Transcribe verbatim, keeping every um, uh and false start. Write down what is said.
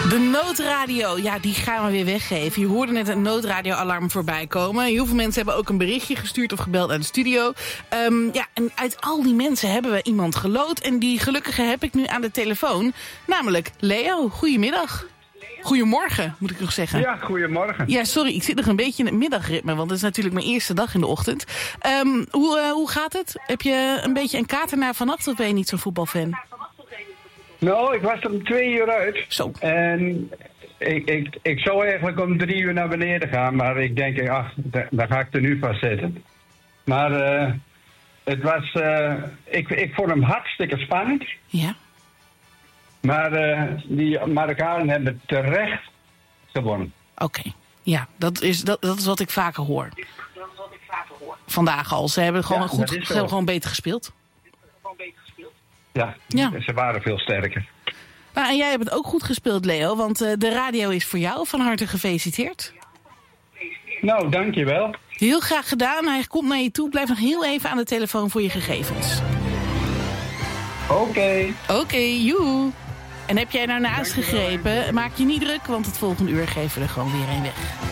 De noodradio, ja, die gaan we weer weggeven. Je hoorde net een noodradioalarm voorbij komen. Heel veel mensen hebben ook een berichtje gestuurd of gebeld naar de studio. Um, ja, en uit al die mensen hebben we iemand geloot. En die gelukkige heb ik nu aan de telefoon. Namelijk Leo. Goedemiddag. Goedemorgen, moet ik nog zeggen. Ja, goedemorgen. Ja, sorry, ik zit nog een beetje in het middagritme, want het is natuurlijk mijn eerste dag in de ochtend. Um, hoe, uh, hoe gaat het? Heb je een beetje een kater na vannacht of ben je niet zo'n voetbalfan? Nou, ik was er om twee uur uit. Zo. En ik, ik, ik zou eigenlijk om drie uur naar beneden gaan, maar ik denk, ach, daar ga ik er nu vast zitten. Maar uh, het was, uh, ik, ik vond hem hartstikke spannend. Ja. Maar uh, die Marokkanen hebben terecht gewonnen. Oké, okay. Ja, dat is, dat, dat is wat ik vaker hoor. Dat is wat ik vaker hoor. Vandaag al. Ze hebben gewoon, ja, goed, ze hebben gewoon beter gespeeld. Ja, ja, ze waren veel sterker. Nou, en jij hebt het ook goed gespeeld, Leo, want uh, de radio is voor jou. Van harte gefeliciteerd. Nou, dankjewel. Heel graag gedaan. Hij komt naar je toe. Blijf nog heel even aan de telefoon voor je gegevens. Oké. Okay. Oké, okay, joe. En heb jij nou naast gegrepen? Maak je niet druk, want het volgende uur geven we er gewoon weer een weg.